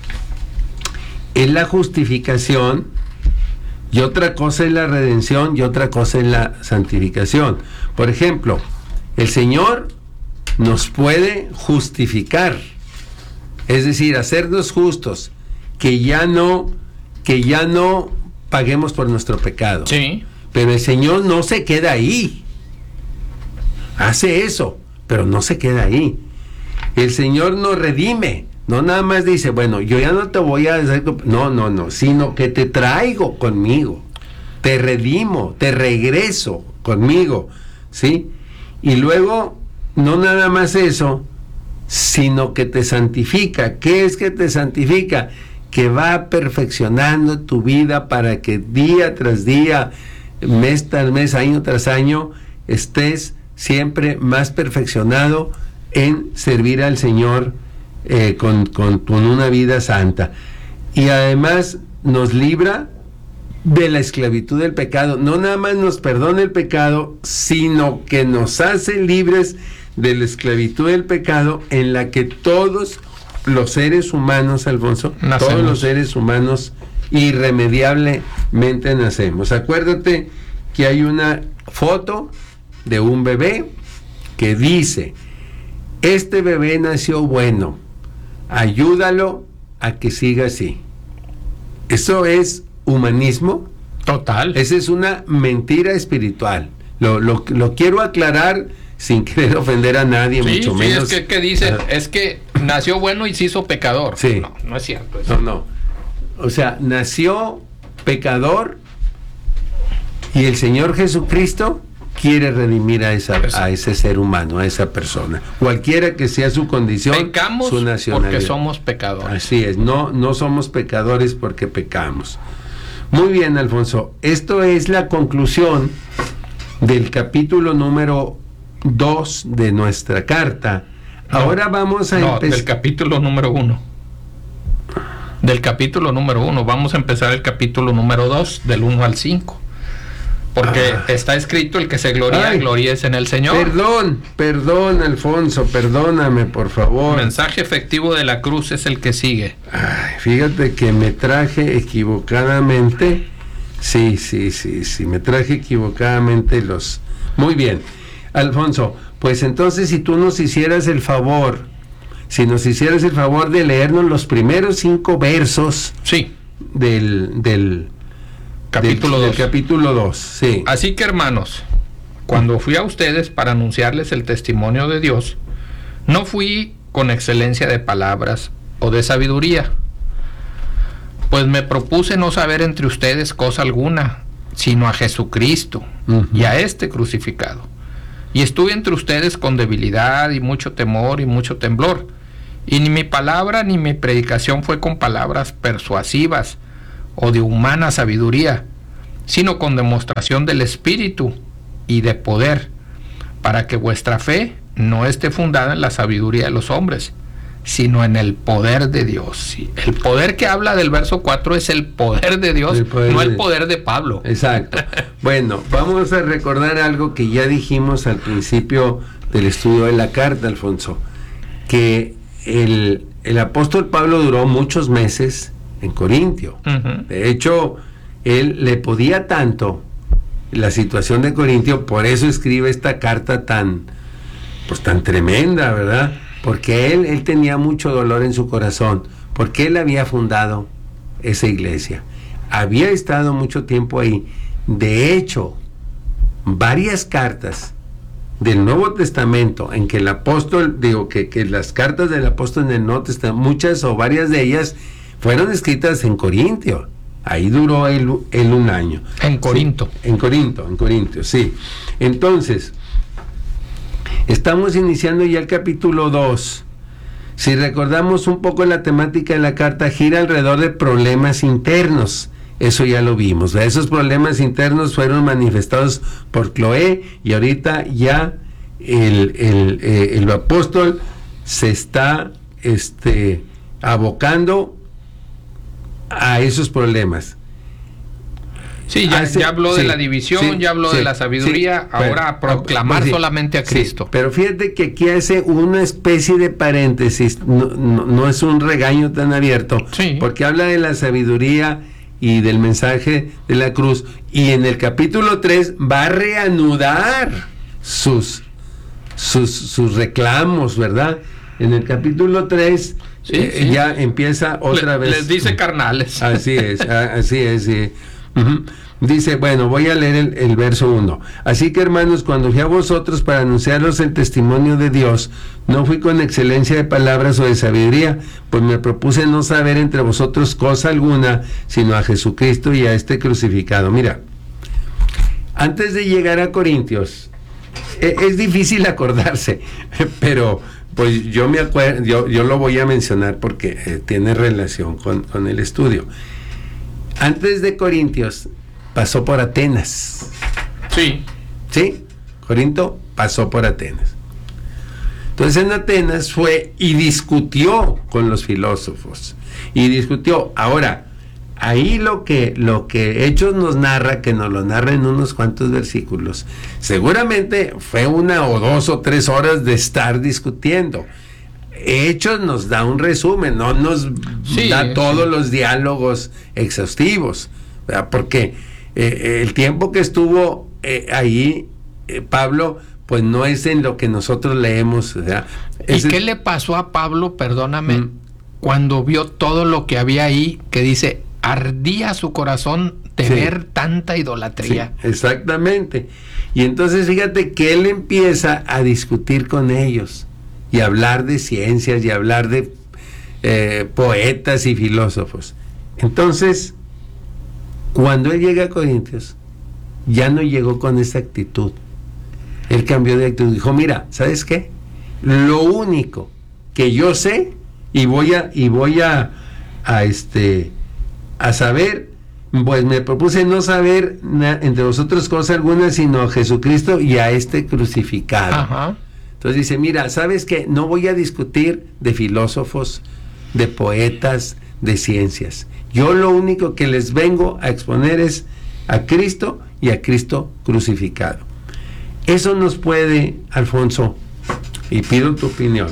[SPEAKER 2] es la justificación y otra cosa es la redención y otra cosa es la santificación. Por ejemplo, el Señor nos puede justificar, es decir, hacernos justos, que ya no paguemos por nuestro pecado.
[SPEAKER 1] Sí.
[SPEAKER 2] Pero el Señor no se queda ahí. Hace eso, pero no se queda ahí. El Señor nos redime. No nada más dice, bueno, yo ya no te voy a hacer... No, sino que te traigo conmigo. Te redimo, te regreso conmigo, ¿sí? Y luego, no nada más eso, sino que te santifica. ¿Qué es que te santifica? Que va perfeccionando tu vida para que día tras día, mes tras mes, año tras año, estés siempre más perfeccionado en servir al Señor con una vida santa. Y además nos libra de la esclavitud del pecado. No nada más nos perdona el pecado, sino que nos hace libres de la esclavitud del pecado, en la que todos los seres humanos, Alfonso,
[SPEAKER 1] nacemos.
[SPEAKER 2] Todos los seres humanos irremediablemente nacemos. Acuérdate que hay una foto de un bebé que dice: este bebé nació bueno, ayúdalo a que siga así. Eso es humanismo
[SPEAKER 1] total.
[SPEAKER 2] Esa es una mentira espiritual. Lo quiero aclarar sin querer ofender a nadie,
[SPEAKER 1] sí,
[SPEAKER 2] mucho
[SPEAKER 1] sí,
[SPEAKER 2] menos.
[SPEAKER 1] es que dicen, es que nació bueno y se hizo pecador.
[SPEAKER 2] Sí.
[SPEAKER 1] No es cierto eso.
[SPEAKER 2] No. O sea, nació pecador y el Señor Jesucristo quiere redimir a ese ser humano, a esa persona, cualquiera que sea su condición,
[SPEAKER 1] pecamos
[SPEAKER 2] su nacionalidad.
[SPEAKER 1] Porque somos pecadores.
[SPEAKER 2] Así es, no somos pecadores porque pecamos. Muy bien, Alfonso, esto es la conclusión del capítulo número 2 de nuestra carta. Ahora vamos a empezar.
[SPEAKER 1] Del capítulo número 1. Del capítulo número 1. Vamos a empezar el capítulo número 2, del 1 al 5. Porque está escrito: el que se gloría, gloríese en el Señor.
[SPEAKER 2] Perdón, Alfonso, perdóname, por favor.
[SPEAKER 1] El mensaje efectivo de la cruz es el que sigue.
[SPEAKER 2] Fíjate que me traje equivocadamente. Sí, me traje equivocadamente los... Muy bien, Alfonso, pues entonces si nos hicieras el favor de leernos los primeros 5 versos,
[SPEAKER 1] sí,
[SPEAKER 2] del capítulo 2, sí.
[SPEAKER 1] Así que, hermanos, cuando fui a ustedes para anunciarles el testimonio de Dios, no fui con excelencia de palabras o de sabiduría, pues me propuse no saber entre ustedes cosa alguna, sino a Jesucristo y a este crucificado. Y estuve entre ustedes con debilidad y mucho temor y mucho temblor, y ni mi palabra ni mi predicación fue con palabras persuasivas o de humana sabiduría, sino con demostración del Espíritu y de poder, para que vuestra fe no esté fundada en la sabiduría de los hombres, sino en el poder de Dios. Sí, el poder que habla del verso 4 es el poder de Dios, no el poder de Pablo.
[SPEAKER 2] Exacto. Bueno, vamos a recordar algo que ya dijimos al principio del estudio de la carta, Alfonso, que el apóstol Pablo duró muchos meses en Corintio. De hecho, él le podía tanto la situación de Corintio, por eso escribe esta carta tan tremenda, ¿verdad? Porque él tenía mucho dolor en su corazón, porque él había fundado esa iglesia, había estado mucho tiempo ahí. De hecho, varias cartas del Nuevo Testamento en que el apóstol, que las cartas del apóstol en el Nuevo Testamento, muchas o varias de ellas fueron escritas en Corintio. Ahí duró él un año.
[SPEAKER 1] En Corinto.
[SPEAKER 2] Sí, en Corinto, sí. Entonces, estamos iniciando ya el capítulo 2. Si recordamos un poco la temática de la carta, gira alrededor de problemas internos. Eso ya lo vimos. Esos problemas internos fueron manifestados por Cloé, y ahorita ya el apóstol se está abocando a esos problemas.
[SPEAKER 1] Sí, ya habló de la división, ya habló de la sabiduría, ahora a proclamar solamente a Cristo.
[SPEAKER 2] Pero fíjate que aquí hace una especie de paréntesis, no es un regaño tan abierto, porque habla de la sabiduría y del mensaje de la cruz, y en el capítulo 3 va a reanudar sus reclamos, ¿verdad? En el capítulo 3 ya empieza otra vez.
[SPEAKER 1] Les dice carnales.
[SPEAKER 2] Así es. Sí. Dice, bueno, voy a leer el verso 1. Así que, hermanos, cuando fui a vosotros para anunciaros el testimonio de Dios, no fui con excelencia de palabras o de sabiduría, pues me propuse no saber entre vosotros cosa alguna, sino a Jesucristo y a este crucificado. Mira, antes de llegar a Corintios, es difícil acordarse, pero pues yo me acuerdo, yo lo voy a mencionar porque tiene relación con el estudio. Antes de Corintios pasó por Atenas. Sí, Corinto pasó por Atenas. Entonces en Atenas fue y discutió con los filósofos. Ahora, ahí lo que Hechos nos narra, que nos lo narra en unos cuantos versículos, seguramente fue 1 o 2 o 3 horas de estar discutiendo. Hechos nos da un resumen, no nos da todos los diálogos exhaustivos, ¿verdad? Porque el tiempo que estuvo ahí Pablo, pues no es en lo que nosotros leemos, ¿verdad?
[SPEAKER 1] ¿Y qué le pasó a Pablo, perdóname, cuando vio todo lo que había ahí, que dice, ardía su corazón de ver tanta idolatría?
[SPEAKER 2] Sí, exactamente. Y entonces fíjate que él empieza a discutir con ellos y hablar de ciencias y hablar de poetas y filósofos. Entonces, cuando él llega a Corintios, ya no llegó con esa actitud. Él cambió de actitud. Dijo, mira, ¿sabes qué? Lo único que yo sé y voy a saber, pues me propuse no saber entre vosotros cosa alguna, sino a Jesucristo y a este crucificado.
[SPEAKER 1] Ajá.
[SPEAKER 2] Entonces dice, mira, ¿sabes qué? No voy a discutir de filósofos, de poetas, de ciencias. Yo lo único que les vengo a exponer es a Cristo y a Cristo crucificado. Eso nos puede, Alfonso, y pido tu opinión,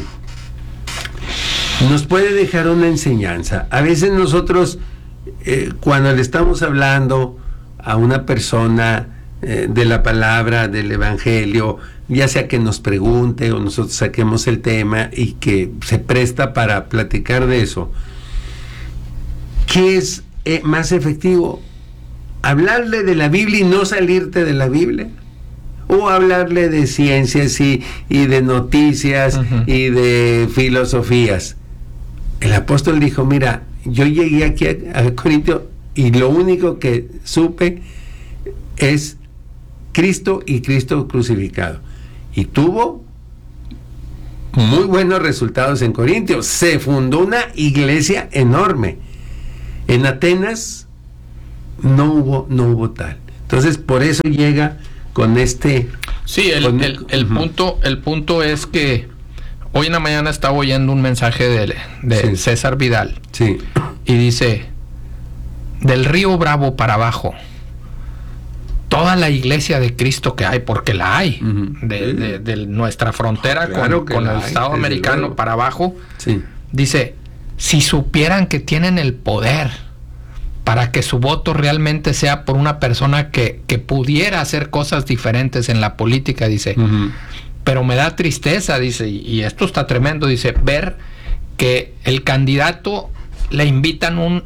[SPEAKER 2] nos puede dejar una enseñanza. A veces nosotros, cuando le estamos hablando a una persona de la palabra, del evangelio, ya sea que nos pregunte o nosotros saquemos el tema y que se presta para platicar de eso, ¿qué es más efectivo? ¿Hablarle de la Biblia y no salirte de la Biblia? ¿O hablarle de ciencias y de noticias y de filosofías? El apóstol dijo, mira, yo llegué aquí a Corintio y lo único que supe es Cristo y Cristo crucificado. Y tuvo muy buenos resultados en Corintio. Se fundó una iglesia enorme. En Atenas no hubo tal. Entonces, por eso llega con este...
[SPEAKER 1] Sí, el punto es que hoy en la mañana estaba oyendo un mensaje de César Vidal.
[SPEAKER 2] Sí.
[SPEAKER 1] Y dice, del Río Bravo para abajo, toda la iglesia de Cristo que hay, porque la hay, de nuestra frontera con el Estado americano para abajo, dice, si supieran que tienen el poder para que su voto realmente sea por una persona que pudiera hacer cosas diferentes en la política, dice, pero me da tristeza, dice, y esto está tremendo, dice, ver que el candidato le invitan un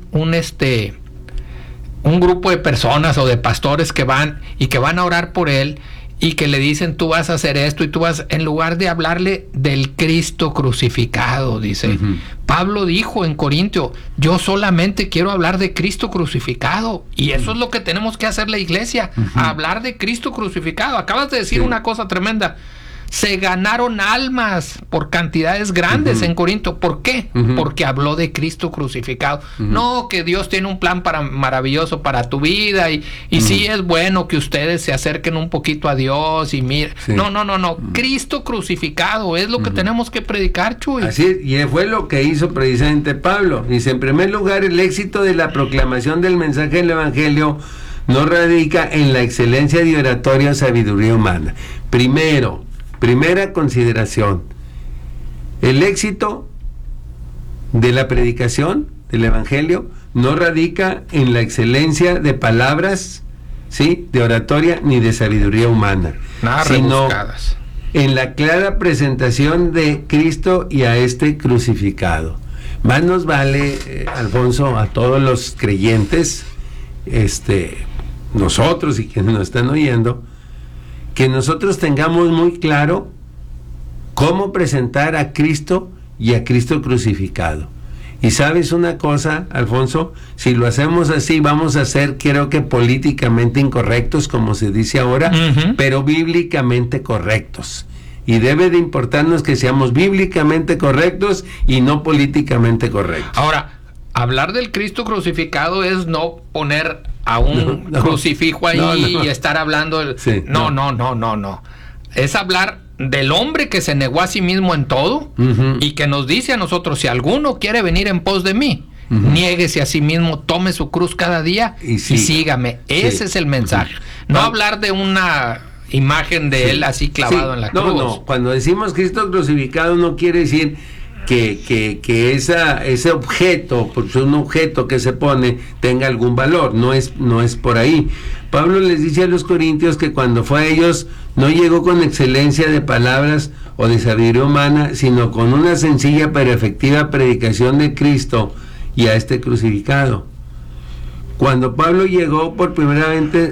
[SPEAKER 1] grupo de personas o de pastores que van a orar por él y que le dicen, tú vas a hacer esto y tú vas, en lugar de hablarle del Cristo crucificado, dice. Pablo dijo en Corintio, yo solamente quiero hablar de Cristo crucificado, y eso es lo que tenemos que hacer la iglesia, hablar de Cristo crucificado. Acabas de decir una cosa tremenda. Se ganaron almas por cantidades grandes en Corinto. ¿Por qué? Porque habló de Cristo crucificado. No, que Dios tiene un plan maravilloso para tu vida y sí es bueno que ustedes se acerquen un poquito a Dios y miren. No. Cristo crucificado es lo que tenemos que predicar, Chuy.
[SPEAKER 2] Así es, y fue lo que hizo precisamente Pablo. Dice, en primer lugar, el éxito de la proclamación del mensaje del Evangelio no radica en la excelencia de oratoria o sabiduría humana. Primera consideración, el éxito de la predicación del Evangelio no radica en la excelencia de palabras, ¿sí?, de oratoria ni de sabiduría humana, sino en la clara presentación de Cristo y a este crucificado. Más nos vale, Alfonso, a todos los creyentes, nosotros y quienes nos están oyendo, que nosotros tengamos muy claro cómo presentar a Cristo y a Cristo crucificado. Y sabes una cosa, Alfonso, si lo hacemos así, vamos a ser, creo que políticamente incorrectos, como se dice ahora, pero bíblicamente correctos. Y debe de importarnos que seamos bíblicamente correctos y no políticamente correctos.
[SPEAKER 1] Ahora, hablar del Cristo crucificado es no poner a un crucifijo ahí y estar hablando no. Es hablar del hombre que se negó a sí mismo en todo y que nos dice a nosotros, si alguno quiere venir en pos de mí, niéguese a sí mismo, tome su cruz cada día y sígame. Ese es el mensaje. No hablar de una imagen de él así clavado en la cruz.
[SPEAKER 2] No, cuando decimos Cristo crucificado no quiere decir que ese objeto, pues un objeto que se pone, tenga algún valor. No es por ahí. Pablo les dice a los corintios que cuando fue a ellos no llegó con excelencia de palabras o de sabiduría humana, sino con una sencilla pero efectiva predicación de Cristo y a este crucificado. Cuando Pablo llegó por primera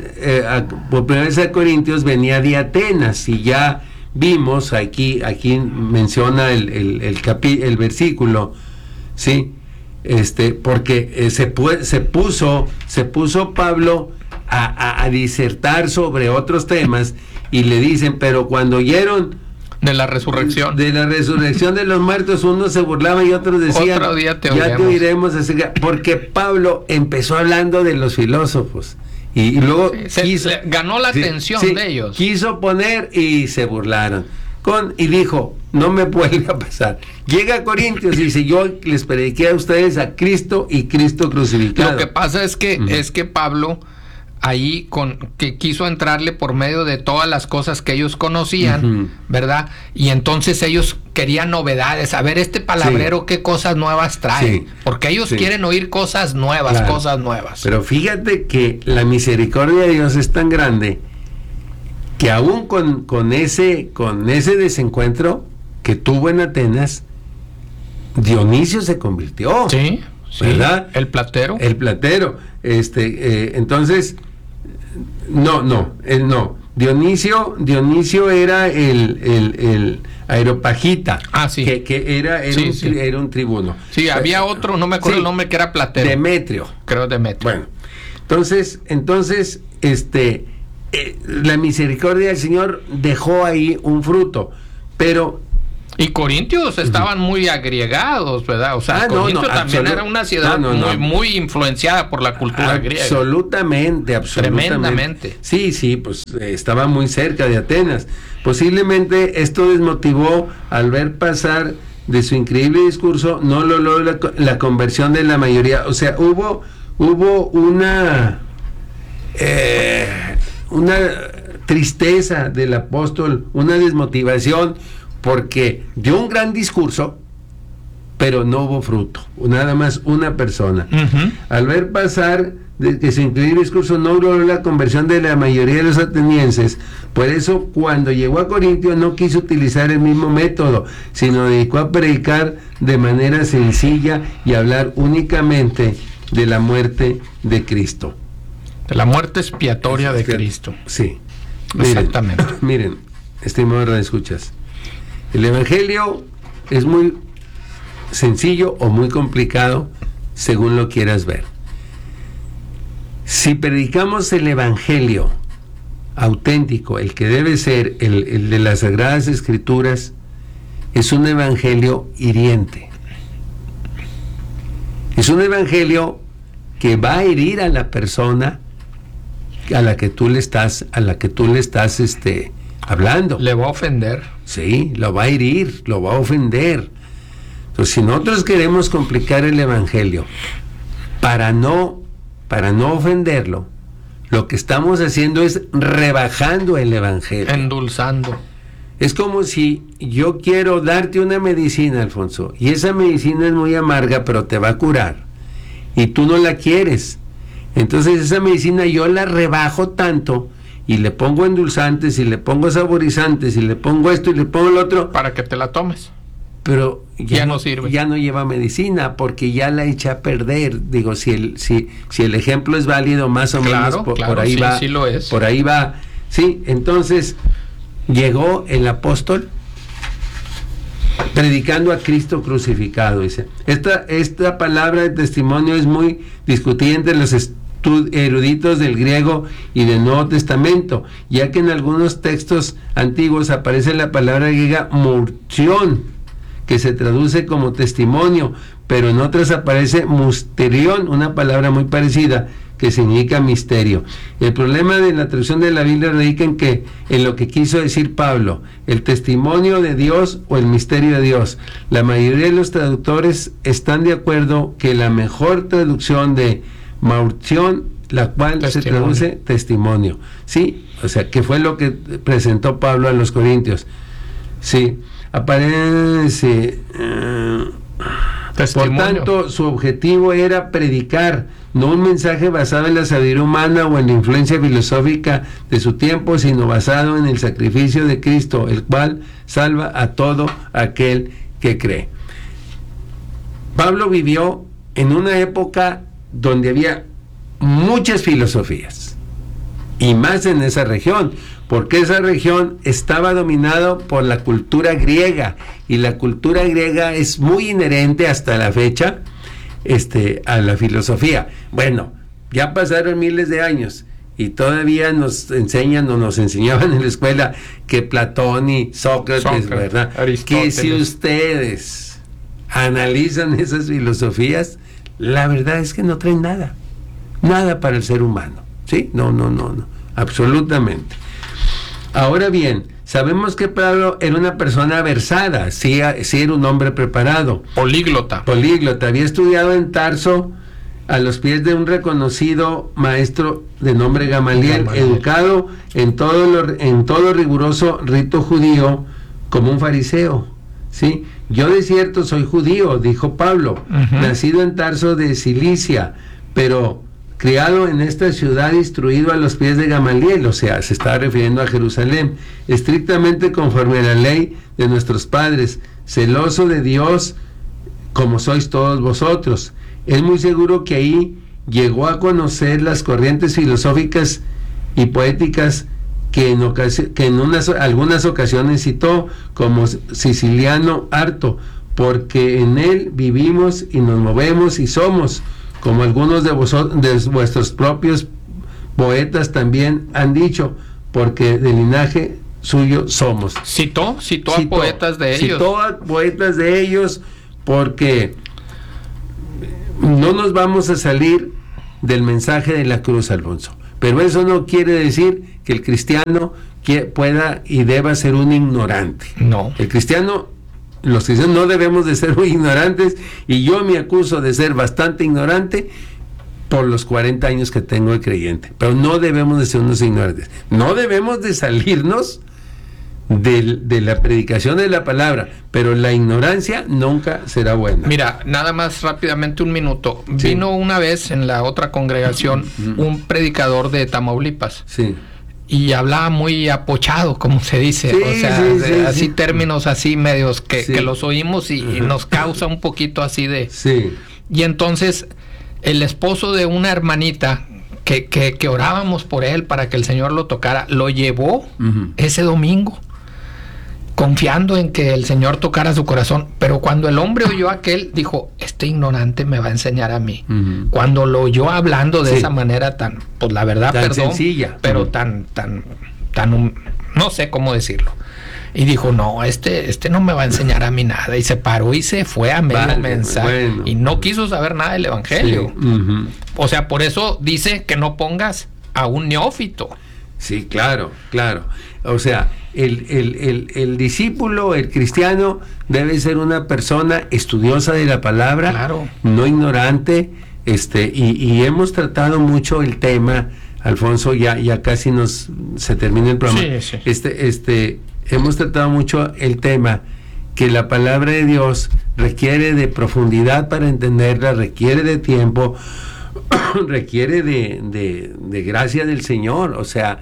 [SPEAKER 2] vez a Corintios, venía de Atenas, y ya vimos aquí menciona el versículo, ¿sí? Porque se puso Pablo a disertar sobre otros temas, y le dicen, pero cuando oyeron
[SPEAKER 1] de la resurrección
[SPEAKER 2] de los muertos, unos se burlaban y otros decían,
[SPEAKER 1] otro día te
[SPEAKER 2] oiremos, porque Pablo empezó hablando de los filósofos. Y luego
[SPEAKER 1] ganó la atención de ellos.
[SPEAKER 2] Quiso poner y se burlaron. Y dijo, no me vuelve a pasar. Llega a Corintios y dice, yo les prediqué a ustedes a Cristo y Cristo crucificado.
[SPEAKER 1] Lo que pasa es que Pablo ahí que quiso entrarle por medio de todas las cosas que ellos conocían, ¿verdad? Y entonces ellos querían novedades, a ver este palabrero qué cosas nuevas trae, porque ellos quieren oír cosas nuevas, cosas nuevas.
[SPEAKER 2] Pero fíjate que la misericordia de Dios es tan grande que aún con ese desencuentro que tuvo en Atenas, Dionisio se convirtió.
[SPEAKER 1] Sí, ¿verdad? El platero.
[SPEAKER 2] Entonces, él no. Dionisio era el Areopagita, que era un tribuno.
[SPEAKER 1] Sí, había otro, no me acuerdo el nombre, que era platero.
[SPEAKER 2] Demetrio.
[SPEAKER 1] Creo Demetrio.
[SPEAKER 2] Bueno, entonces, la misericordia del Señor dejó ahí un fruto, pero
[SPEAKER 1] Y Corintios estaban muy agriegados, ¿verdad? O sea, Corintios también era una ciudad muy influenciada por la cultura griega.
[SPEAKER 2] Absolutamente.
[SPEAKER 1] Tremendamente.
[SPEAKER 2] Sí, pues estaba muy cerca de Atenas. Posiblemente esto desmotivó al ver pasar de su increíble discurso, no logró la conversión de la mayoría. O sea, hubo una tristeza del apóstol, una desmotivación, porque dio un gran discurso, pero no hubo fruto, nada más una persona. Al ver pasar de que su increíble discurso no logró la conversión de la mayoría de los atenienses, por eso cuando llegó a Corintio no quiso utilizar el mismo método, sino dedicó a predicar de manera sencilla y hablar únicamente de la muerte de Cristo.
[SPEAKER 1] De la muerte expiatoria de Cristo.
[SPEAKER 2] Sí.
[SPEAKER 1] Exactamente.
[SPEAKER 2] Miren, estimado radioescuchas, el evangelio es muy sencillo o muy complicado, según lo quieras ver. Si predicamos el evangelio auténtico, el que debe ser el de las Sagradas Escrituras, es un evangelio hiriente. Es un evangelio que va a herir a la persona a la que tú le estás hablando.
[SPEAKER 1] Le va a ofender.
[SPEAKER 2] Sí, lo va a herir, lo va a ofender. Entonces, si nosotros queremos complicar el evangelio para no ofenderlo, lo que estamos haciendo es rebajando el evangelio.
[SPEAKER 1] Endulzando.
[SPEAKER 2] Es como si yo quiero darte una medicina, Alfonso, y esa medicina es muy amarga, pero te va a curar, y tú no la quieres. Entonces esa medicina yo la rebajo tanto, y le pongo endulzantes, y le pongo saborizantes, y le pongo esto, y le pongo lo otro.
[SPEAKER 1] Para que te la tomes.
[SPEAKER 2] Pero
[SPEAKER 1] ya no sirve.
[SPEAKER 2] Ya no lleva medicina, porque ya la eché a perder. Digo, si el ejemplo es válido, más o menos por ahí va.
[SPEAKER 1] Sí lo es.
[SPEAKER 2] Por ahí va. Sí, entonces llegó el apóstol predicando a Cristo crucificado, dice. Esta palabra de testimonio es muy discutida entre los eruditos del griego y del Nuevo Testamento, ya que en algunos textos antiguos aparece la palabra griega murción, que se traduce como testimonio, pero en otras aparece musterión, una palabra muy parecida, que significa misterio. El problema de la traducción de la Biblia radica en lo que quiso decir Pablo, el testimonio de Dios o el misterio de Dios. La mayoría de los traductores están de acuerdo que la mejor traducción de maurción, la cual se traduce testimonio. Sí, o sea, que fue lo que presentó Pablo a los Corintios. Sí, aparece... Por tanto, su objetivo era predicar, no un mensaje basado en la sabiduría humana o en la influencia filosófica de su tiempo, sino basado en el sacrificio de Cristo, el cual salva a todo aquel que cree. Pablo vivió en una época donde había muchas filosofías, y más en esa región, porque esa región estaba dominada por la cultura griega, y la cultura griega es muy inherente hasta la fecha a la filosofía. Bueno, ya pasaron miles de años y todavía nos enseñaban en la escuela que Platón y Sócrates, ¿verdad? Que si ustedes analizan esas filosofías, la verdad es que no traen nada para el ser humano, ¿sí? No, absolutamente. Ahora bien, sabemos que Pablo era una persona versada, sí era un hombre preparado.
[SPEAKER 1] Políglota.
[SPEAKER 2] Había estudiado en Tarso a los pies de un reconocido maestro de nombre Gamaliel, educado en todo riguroso rito judío como un fariseo, ¿sí? Yo de cierto soy judío, dijo Pablo, nacido en Tarso de Cilicia, pero criado en esta ciudad, instruido a los pies de Gamaliel, o sea, se está refiriendo a Jerusalén, estrictamente conforme a la ley de nuestros padres, celoso de Dios como sois todos vosotros. Es muy seguro que ahí llegó a conocer las corrientes filosóficas y poéticas que en algunas ocasiones citó, como Siciliano Arto, porque en él vivimos y nos movemos y somos, como algunos de vuestros propios poetas también han dicho, porque del linaje suyo somos.
[SPEAKER 1] Citó a poetas de ellos.
[SPEAKER 2] Citó a poetas de ellos, porque no nos vamos a salir del mensaje de la cruz, Alfonso. Pero eso no quiere decir que el cristiano pueda y deba ser un ignorante.
[SPEAKER 1] No.
[SPEAKER 2] Los cristianos no debemos de ser muy ignorantes, y yo me acuso de ser bastante ignorante por los 40 años que tengo de creyente. Pero no debemos de ser unos ignorantes. No debemos de salirnos de la predicación de la palabra, pero la ignorancia nunca será buena.
[SPEAKER 1] Mira, nada más rápidamente, un minuto.
[SPEAKER 2] Sí.
[SPEAKER 1] Vino una vez en la otra congregación un predicador de Tamaulipas.
[SPEAKER 2] Sí.
[SPEAKER 1] Y hablaba muy apochado, como se dice,
[SPEAKER 2] Sí,
[SPEAKER 1] o sea,
[SPEAKER 2] sí,
[SPEAKER 1] así
[SPEAKER 2] sí.
[SPEAKER 1] términos así medios que los oímos y
[SPEAKER 2] Ajá.
[SPEAKER 1] nos causa un poquito así de...
[SPEAKER 2] Sí.
[SPEAKER 1] Y entonces el esposo de una hermanita que orábamos por él para que el Señor lo tocara, lo llevó ese domingo, confiando en que el Señor tocara su corazón. Pero cuando el hombre oyó aquel, dijo, este ignorante me va a enseñar a mí. Cuando lo oyó hablando de esa manera tan, pues la verdad,
[SPEAKER 2] tan
[SPEAKER 1] perdón,
[SPEAKER 2] sencilla,
[SPEAKER 1] pero tan no sé cómo decirlo. Y dijo, no, este no me va a enseñar a mí nada. Y se paró y se fue a medio mensaje.
[SPEAKER 2] Bueno.
[SPEAKER 1] Y no quiso saber nada del evangelio.
[SPEAKER 2] Sí.
[SPEAKER 1] O sea, por eso dice que no pongas a un neófito.
[SPEAKER 2] Sí, claro. O sea, el discípulo, el cristiano, debe ser una persona estudiosa de la palabra,
[SPEAKER 1] Claro.
[SPEAKER 2] no ignorante, y hemos tratado mucho el tema, Alfonso, ya casi se termina el programa.
[SPEAKER 1] Sí.
[SPEAKER 2] Hemos tratado mucho el tema que la palabra de Dios requiere de profundidad para entenderla, requiere de tiempo, requiere de gracia del Señor. O sea,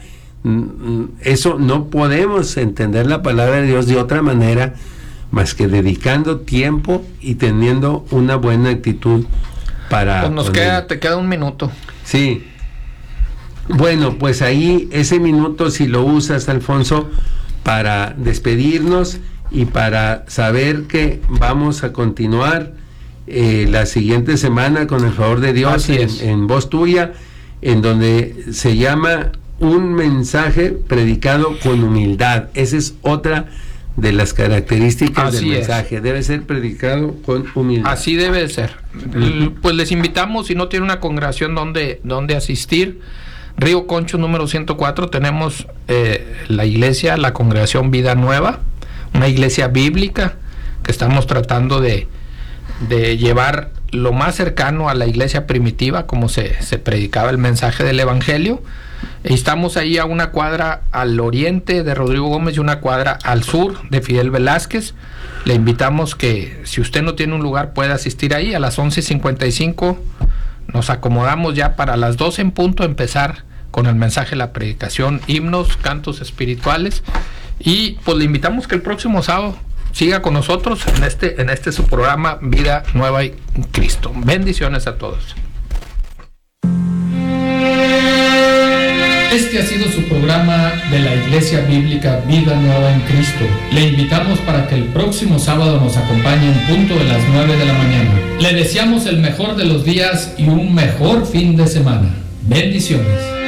[SPEAKER 2] eso no podemos entender la palabra de Dios de otra manera más que dedicando tiempo y teniendo una buena actitud para...
[SPEAKER 1] Pues te queda un minuto.
[SPEAKER 2] Sí. Bueno, pues ahí ese minuto, si lo usas, Alfonso, para despedirnos y para saber que vamos a continuar la siguiente semana, con el favor de Dios, en Voz Tuya, en donde se llama un mensaje predicado con humildad. Esa es otra de las características del mensaje. Debe ser predicado con humildad.
[SPEAKER 1] Así debe de ser. Pues les invitamos, si no tienen una congregación donde asistir, Río Concho número 104, tenemos la iglesia, la congregación Vida Nueva, una iglesia bíblica que estamos tratando de llevar lo más cercano a la iglesia primitiva, como se predicaba el mensaje del evangelio. Y estamos ahí a una cuadra al oriente de Rodrigo Gómez y una cuadra al sur de Fidel Velázquez. Le invitamos que, si usted no tiene un lugar, pueda asistir ahí. A las 11:55 nos acomodamos ya para las 12 en punto empezar con el mensaje, la predicación, himnos, cantos espirituales. Y pues le invitamos que el próximo sábado siga con nosotros en este su programa Vida Nueva en Cristo. Bendiciones a todos. Este ha sido su programa de la Iglesia Bíblica Vida Nueva en Cristo. Le invitamos para que el próximo sábado nos acompañe en punto de las 9 de la mañana. Le deseamos el mejor de los días y un mejor fin de semana. Bendiciones.